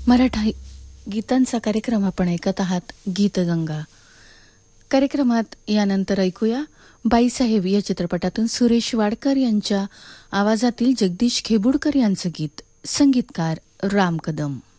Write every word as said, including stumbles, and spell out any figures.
मराठी गीतांचा कार्यक्रम आपण ऐकत आहात. गीतगंगा कार्यक्रमात यानंतर ऐकूया बाईसाहेब या चित्रपटातून सुरेश वाडकर यांच्या आवाजातील जगदीश खेबुडकर यांचं गीत. संगीतकार राम कदम.